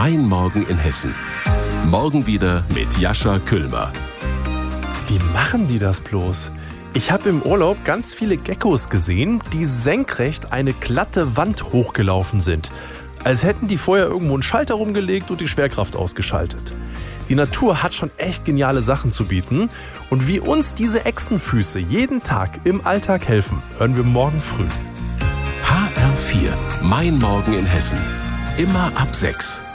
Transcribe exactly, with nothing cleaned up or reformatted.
Mein Morgen in Hessen. Morgen wieder mit Jascha Küllmer. Wie machen die das bloß? Ich habe im Urlaub ganz viele Geckos gesehen, die senkrecht eine glatte Wand hochgelaufen sind. Als hätten die vorher irgendwo einen Schalter rumgelegt und die Schwerkraft ausgeschaltet. Die Natur hat schon echt geniale Sachen zu bieten. Und wie uns diese Echsenfüße jeden Tag im Alltag helfen, hören wir morgen früh. H R vier. Mein Morgen in Hessen. Immer ab sechs.